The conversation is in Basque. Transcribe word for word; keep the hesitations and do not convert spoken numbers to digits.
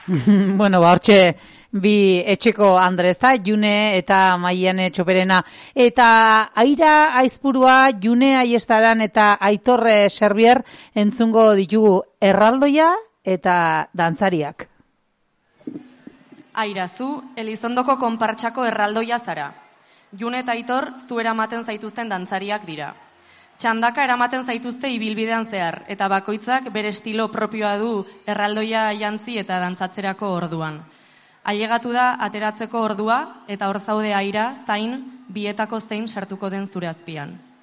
Bueno, ba, hortxe bi etxeko Andreza, June eta Maiane Txoperena. Eta Aira Aizpurua, June Aiestaran eta Aitorre Serbier entzungo ditugu erraldoia eta dantzariak. Aira, zu Elizondoko konpartsako erraldoia zara. June eta Aitor zu eramaten zaituzten dantzariak dira. Txandaka eramaten zaituzte ibilbidean zehar, eta bakoitzak bere estilo propioa du erraldoia jantzi eta dantzatzerako orduan. Ailegatu da ateratzeko ordua, eta hor zaude Aira, zain, bietako zein sartuko den zure azpian.